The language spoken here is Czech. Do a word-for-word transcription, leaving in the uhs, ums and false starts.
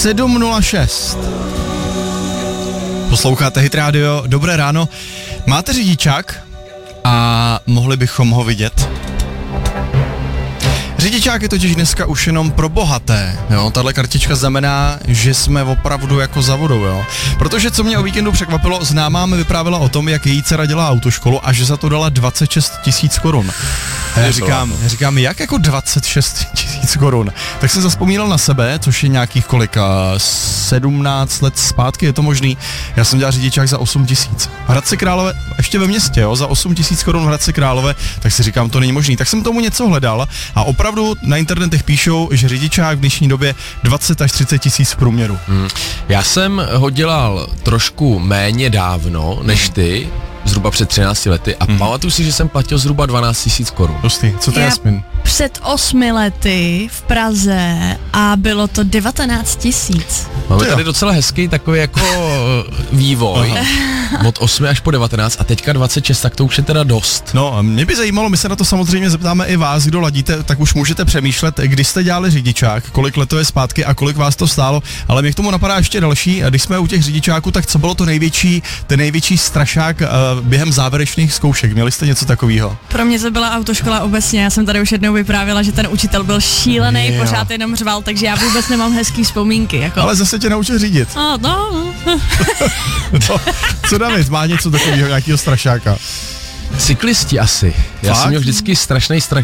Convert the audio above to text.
sedm nula šest. Posloucháte Hit Radio, dobré ráno. Máte řidičák a mohli bychom ho vidět? Řidičák je totiž dneska už jenom pro bohaté, jo, tahle kartička znamená, že jsme opravdu jako za vodou, jo, protože co mě o víkendu překvapilo, známá mi vyprávěla o tom, jak její dcera dělá autoškolu a že za to dala dvacet šest tisíc korun. Já říkám, já říkám, jak jako dvacet šest tisíc korun? Tak jsem zazpomínal na sebe, což je nějakých kolika, sedmnáct let zpátky, je to možný. Já jsem dělal řidičák za osm tisíc. Hradce Králové, ještě ve městě, jo, za osm tisíc korun v Hradci Králové, tak si říkám, to není možný. Tak jsem tomu něco hledal a opravdu na internetech píšou, že řidičák v dnešní době dvacet až třicet tisíc v průměru. Hmm. Já jsem ho dělal trošku méně dávno než ty, zhruba před třinácti lety a hmm. pamatuju si, že jsem platil zhruba dvanáct tisíc korun. Dostý, co to je, Jasmin? Před osmi lety v Praze a bylo to devatenáct tisíc. Máme tady docela hezký takový jako vývoj. Aha. Od osmi až po devatenáct a teďka dvacet šest, tak to už je teda dost. No, mě by zajímalo, my se na to samozřejmě zeptáme i vás, kdo ladíte, tak už můžete přemýšlet, když jste dělali řidičák, kolik let to je zpátky a kolik vás to stálo, ale mě k tomu napadá ještě další, když jsme u těch řidičáků, tak co bylo to největší, ten největší strašák uh, během závěrečných zkoušek, měli jste něco takového? Pro mě to byla autoškola obecně, já jsem tady už jednou vyprávěla, že ten učitel byl šílený, jo. Pořád jenom řval, takže já vůbec nemám hezký vzpomínky. Jako. Ale zase tě naučil řídit. No, no. no, co David, má něco takového, nějakého strašáka? Cyklisti asi. Já Fakt? jsem měl vždycky strašný strach,